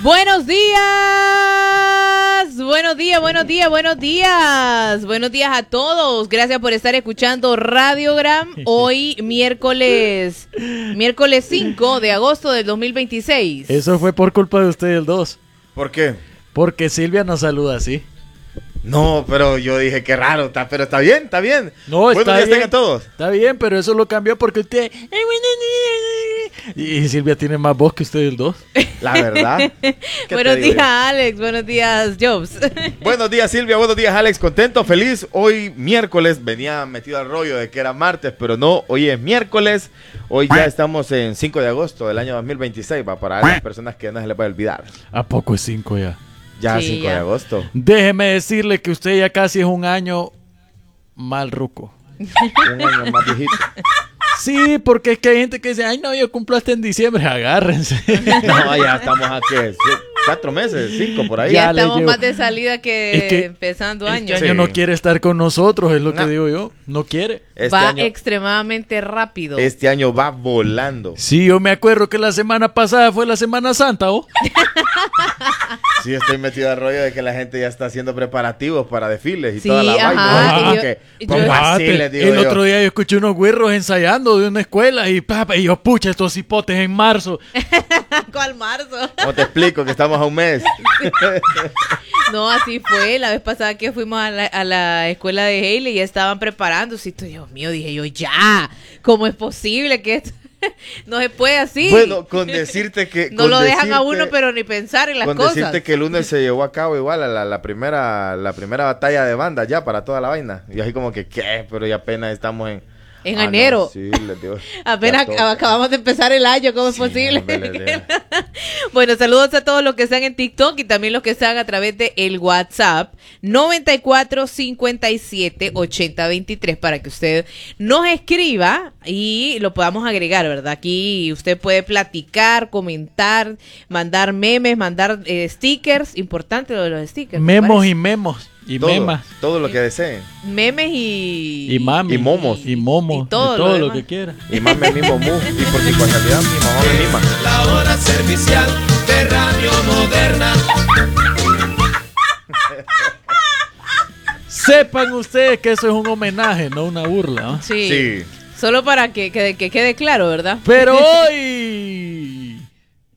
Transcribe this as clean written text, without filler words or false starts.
Buenos días, buenos días, buenos días, buenos días. Buenos días a todos. Gracias por estar escuchando Radiogram. Hoy miércoles 5 de agosto del 2026. Eso fue por culpa de ustedes dos. ¿Por qué? Porque Silvia nos saluda así. No, pero yo dije que raro, pero está bien, está bien. No, está Buenos días bien. tengan todos. Está bien, pero eso lo cambió porque usted... Y Silvia tiene más voz que ustedes dos. La verdad. Buenos días, Alex. Buenos días, Jobs. Buenos días, Silvia. Buenos días, Alex. Contento, feliz. Hoy miércoles, venía metido al rollo de que era martes, pero no, hoy es miércoles. Hoy ya estamos en 5 de agosto del año 2026, va para las personas que no se les puede olvidar. ¿A poco es 5 ya? Ya, Sí, 5 ya. de agosto. Déjeme decirle que usted ya casi es un año mal ruco. Un año más viejito. Sí, porque es que hay gente que dice, ay no, yo cumplo hasta en diciembre, agárrense. No, ya estamos aquí 4 meses, 5 por ahí. Ya Ya le estamos llevo. más de salida que, Es que empezando Este año. Sí. año no quiere estar con nosotros, es lo que No. digo yo. No quiere. Este Va año, extremadamente rápido. este año va volando. Sí, yo me acuerdo que la semana pasada fue la Semana Santa, ¿oh? Sí, estoy metido al rollo de que la gente ya está haciendo preparativos para desfiles y Sí, toda la ajá, vaina. y Así yo- que, y pues, yo- vaciles, digo El yo. otro día yo escuché unos güirros ensayando de una escuela y yo, pucha, estos hipotes en marzo. ¿Cuál marzo? ¿Cómo te explico que estamos a un mes? No, así fue. La vez pasada que fuimos a la escuela de Hailey ya estaban preparándose. Y Dios mío, dije yo, ya. ¿Cómo es posible que esto no se puede así? Bueno, con decirte que... No con lo dejan a decirte- uno, pero ni pensar en las Con cosas. decirte que el lunes se llevó a cabo igual a la primera batalla de banda ya para toda la vaina. Y así como que, ¿qué? Pero ya apenas estamos en... En Ah, enero. no, sí, les digo, Apenas ya toca. acabamos de empezar el año, ¿cómo es posible? hombre, les digo. Bueno, saludos a todos los que están en TikTok y también los que están a través de el WhatsApp 94578023 para que usted nos escriba y lo podamos agregar, ¿verdad? Aquí usted puede platicar, comentar, mandar memes, mandar stickers, importante lo de los stickers. me Memos parece. y memos. Y Todo, memas. todo lo que deseen. Memes y... Y mami. Y momos. Y momos. Y todo y lo todo lo demás. que quiera. Y más me mimo mu. Y por mi casualidad mi mamá me mima. La hora servicial de Radio Moderna. Sepan ustedes que eso es un homenaje, no una burla, ¿no? Sí. Sí. Solo para que quede claro, ¿verdad? Pero hoy